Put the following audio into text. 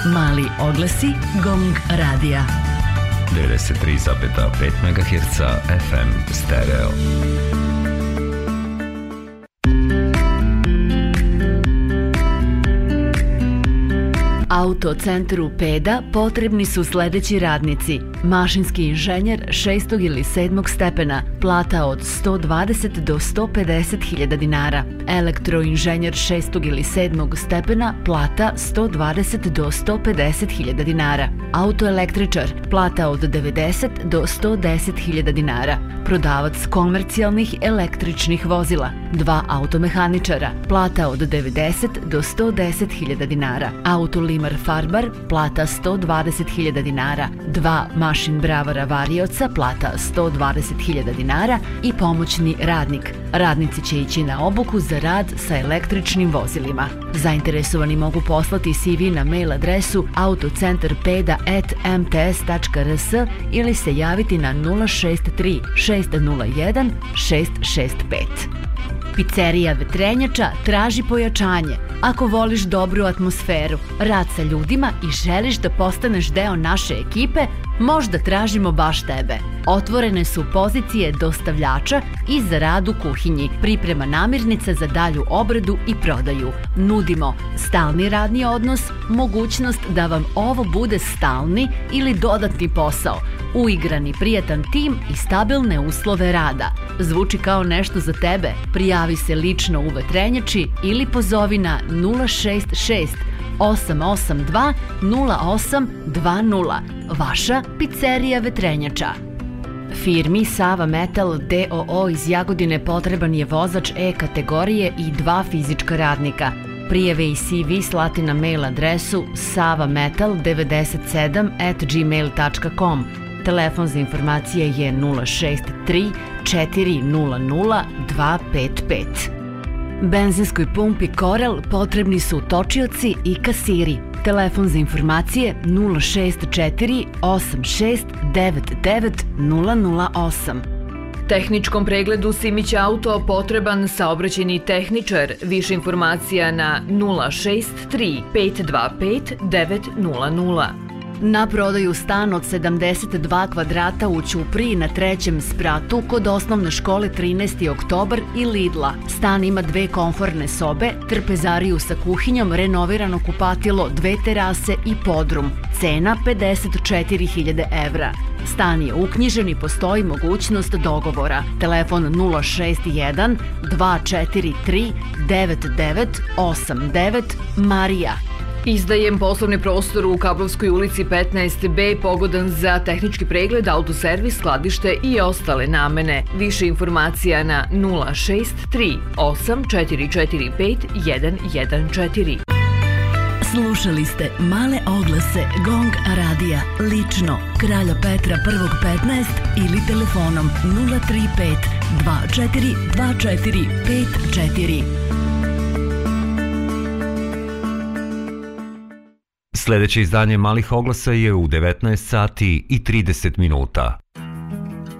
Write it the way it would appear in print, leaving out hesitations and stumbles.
Mali oglasi GONG radija. 93,5 MHz FM stereo. Autocentru Peda potrebni su sledeći radnici: mašinski inženjer 6. ili 7. stepena, plata od 120 do 150 hiljada dinara; elektroinženjer 6. ili 7. stepena, plata 120 do 150 hiljada dinara; autoelektričar, plata od 90 do 110 hiljada dinara; prodavac komercijalnih električnih vozila, 2 automehaničara, plata od 90 do 110 hiljada dinara; autolimar farbar, plata 120 hiljada dinara; 2 mašin bravara varioca, plata 120 hiljada dinara i pomoćni radnik. Radnici će ići na obuku za rad sa električnim vozilima. Zainteresovani mogu poslati CV na mail adresu autocentarpeda@mts.rs ili se javiti na 063 601 665. Pizzerija Vetrenjača traži pojačanje. Ako voliš dobru atmosferu, rad sa ljudima i želiš da postaneš deo naše ekipe, možda tražimo baš tebe. Otvorene su pozicije dostavljača i za rad u kuhinji, priprema namirnica za dalju obradu i prodaju. Nudimo stalni radni odnos, mogućnost da vam ovo bude stalni ili dodatni posao, uigrani prijatan tim i stabilne uslove rada. Zvuči kao nešto za tebe? Prijavi se lično u Vetrenjači ili pozovi na 066 882 0820. Vaša pizzerija Vetrenjača. Firmi Sava Metal d.o.o. iz Jagodine potreban je vozač E kategorije i 2 fizička radnika. Prijave i CV slati na mail adresu savametal97@gmail.com. Telefon za informacije je 063 400 255. Benzinskoj pumpi Korel potrebni su točioci i kasiri. Telefon za informacije 064 86 99 008. Tehničkom pregledu Simić Auto potreban saobraćajni tehničar. Više informacija na 063 525 900. Na prodaju stan od 72 kvadrata u Ćupriji na 3. spratu kod osnovne škole 13. oktobar i Lidla. Stan ima 2 komforne sobe, trpezariju sa kuhinjom, renovirano kupatilo, 2 terase i podrum. Cena 54.000 evra. Stan je uknjižen i postoji mogućnost dogovora. Telefon 061 243 9989 Marija. Izdajem poslovni prostor u Kablovskoj ulici 15B, pogodan za tehnički pregled, autoservis, skladište i ostale namene. Više informacija na 063 8445 114. Slušali ste male oglase GONG radija, lično Kralja Petra 1.15 ili telefonom 035 24 24 54. Sljedeće izdanje malih oglasa je u 19 sati i 30 minuta.